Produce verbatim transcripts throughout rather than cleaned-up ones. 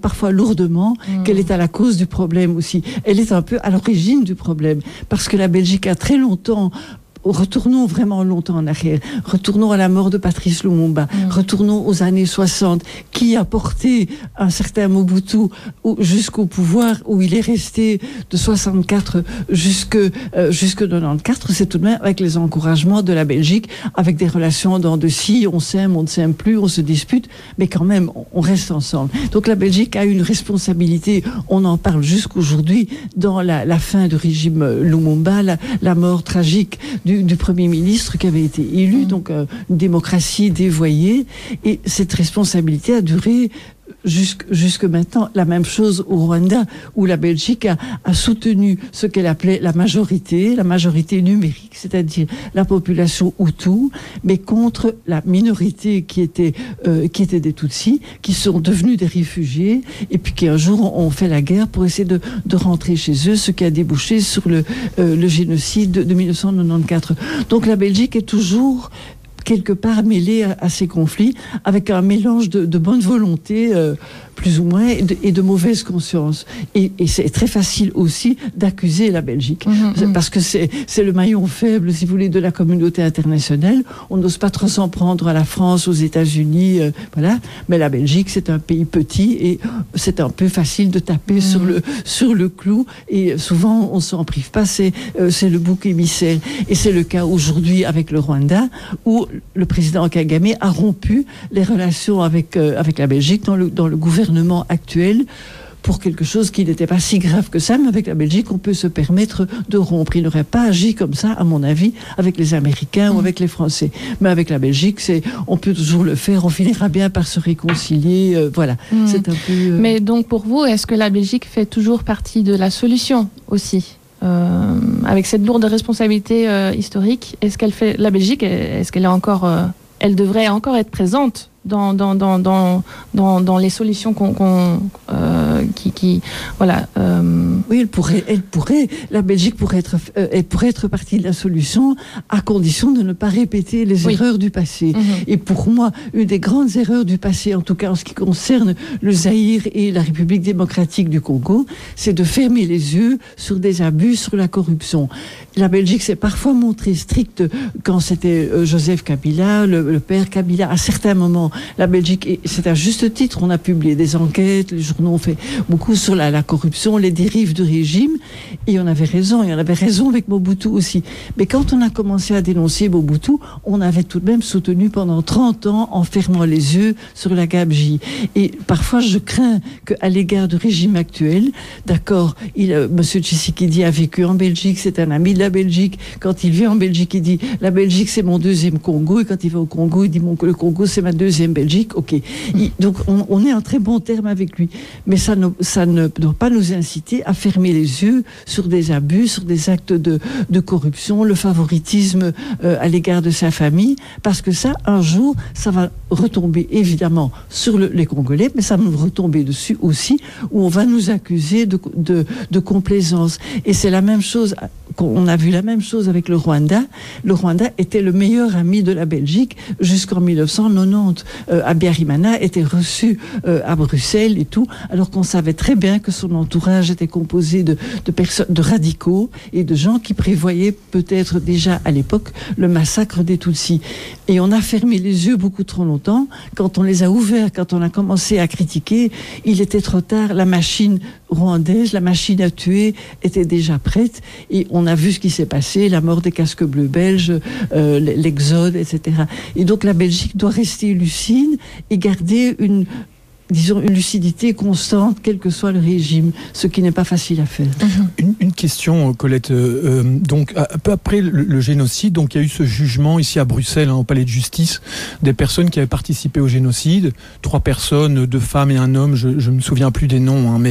parfois lourdement, mmh. qu'elle est à la cause du problème aussi. Elle est un peu à l'origine du problème, parce que la Belgique a très longtemps... Retournons vraiment longtemps en arrière. Retournons à la mort de Patrice Lumumba. Mmh. Retournons aux années soixante, qui a porté un certain Mobutu jusqu'au pouvoir, où il est resté de soixante-quatre jusque, euh, jusque quatre-vingt-quatorze. C'est tout de même avec les encouragements de la Belgique, avec des relations dans de si, on s'aime, on ne s'aime plus, on se dispute, mais quand même, on reste ensemble. Donc la Belgique a une responsabilité, on en parle jusqu'aujourd'hui, dans la, la fin du régime Lumumba, la, la mort tragique Du, du Premier ministre qui avait été élu, mmh. donc euh, une démocratie dévoyée, et cette responsabilité a duré jusque, jusque maintenant. La même chose au Rwanda, où la Belgique a, a soutenu ce qu'elle appelait la majorité, la majorité numérique, c'est-à-dire la population Hutu, mais contre la minorité qui était, euh, qui était des Tutsis, qui sont devenus des réfugiés, et puis qui un jour ont fait la guerre pour essayer de, de rentrer chez eux, ce qui a débouché sur le, euh, le génocide de, de dix-neuf cent quatre-vingt-quatorze. Donc la Belgique est toujours quelque part mêlée à, à ces conflits, avec un mélange de, de bonne volonté, euh, plus ou moins, et de, et de mauvaise conscience. Et, et c'est très facile aussi d'accuser la Belgique, mmh, parce que c'est, c'est le maillon faible, si vous voulez, de la communauté internationale. On n'ose pas trop s'en prendre à la France, aux États-Unis, euh, voilà. Mais la Belgique, c'est un pays petit, et c'est un peu facile de taper mmh. sur le sur le clou. Et souvent, on s'en prive pas. C'est euh, c'est le bouc émissaire. Et c'est le cas aujourd'hui avec le Rwanda, où le président Kagame a rompu les relations avec euh, avec la Belgique dans le dans le gouvernement actuel, pour quelque chose qui n'était pas si grave que ça, mais avec la Belgique, on peut se permettre de rompre. Il n'aurait pas agi comme ça, à mon avis, avec les Américains mmh. ou avec les Français. Mais avec la Belgique, c'est, on peut toujours le faire, on finira bien par se réconcilier, euh, voilà. Mmh. C'est un peu... Euh... Mais donc, pour vous, est-ce que la Belgique fait toujours partie de la solution aussi ? Euh, avec cette lourde responsabilité euh, historique, est-ce qu'elle fait, la Belgique, est-ce qu'elle est encore, euh, elle devrait encore être présente dans dans dans dans dans, dans les solutions qu'on, qu'on euh, qui qui voilà. Euh... Oui, elle pourrait, elle pourrait, la Belgique pourrait être, euh, elle pourrait être partie de la solution, à condition de ne pas répéter les oui. erreurs du passé. Mm-hmm. Et pour moi, une des grandes erreurs du passé, en tout cas en ce qui concerne le Zaïre et la République démocratique du Congo, c'est de fermer les yeux sur des abus, sur la corruption. La Belgique s'est parfois montrée stricte quand c'était euh, Joseph Kabila, le, le père Kabila. À certains moments, la Belgique, et c'est à juste titre, on a publié des enquêtes, les journaux ont fait beaucoup sur la, la corruption, les dérives du régime, et on avait raison, et on avait raison avec Mobutu aussi. Mais quand on a commencé à dénoncer Mobutu, on avait tout de même soutenu pendant trente ans en fermant les yeux sur la gabegie. Et parfois, je crains qu'à l'égard du régime actuel, d'accord, il, euh, M. Tshisekedi a vécu en Belgique, c'est un ami de la Belgique. Quand il vient en Belgique, il dit la Belgique c'est mon deuxième Congo, et quand il va au Congo, il dit mon, le Congo c'est ma deuxième Belgique. Ok, il, donc on, on est en très bon terme avec lui, mais ça ne, ça ne doit pas nous inciter à fermer les yeux sur des abus, sur des actes de, de corruption, le favoritisme euh, à l'égard de sa famille, parce que ça, un jour, ça va retomber évidemment sur le, les Congolais, mais ça va nous retomber dessus aussi, où on va nous accuser de, de, de complaisance. Et c'est la même chose. On a vu la même chose avec le Rwanda. Le Rwanda était le meilleur ami de la Belgique jusqu'en dix-neuf cent quatre-vingt-dix. Euh, Habyarimana était reçu euh, à Bruxelles et tout, alors qu'on savait très bien que son entourage était composé de, de personnes, de radicaux et de gens qui prévoyaient peut-être déjà à l'époque le massacre des Tutsis. Et on a fermé les yeux beaucoup trop longtemps. Quand on les a ouverts, quand on a commencé à critiquer, il était trop tard. La machine rwandaise, la machine à tuer était déjà prête, et on a vu ce qui s'est passé, la mort des casques bleus belges, euh, l'exode, et cetera. Et donc la Belgique doit rester lucide et garder une, disons, une lucidité constante, quel que soit le régime, ce qui n'est pas facile à faire. Une, une question, Colette. Euh, donc, un peu après le, le génocide, donc il y a eu ce jugement ici à Bruxelles, hein, au Palais de Justice, des personnes qui avaient participé au génocide, trois personnes, deux femmes et un homme. Je ne me souviens plus des noms, hein, mais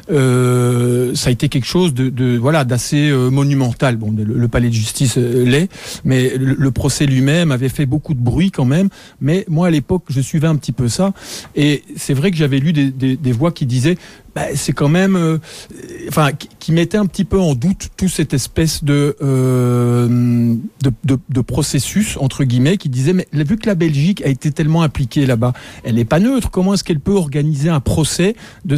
euh, ça a été quelque chose de, de voilà d'assez euh, monumental. Bon, le, le Palais de Justice euh, l'est, mais le, le procès lui-même avait fait beaucoup de bruit quand même. Mais moi, à l'époque, je suivais un petit peu ça, et c'est vrai que j'avais lu des, des, des voix qui disaient bah, c'est quand même euh, enfin qui, qui mettaient un petit peu en doute toute cette espèce de, euh, de, de de processus entre guillemets, qui disaient mais vu que la Belgique a été tellement impliquée là-bas, elle n'est pas neutre, comment est-ce qu'elle peut organiser un procès de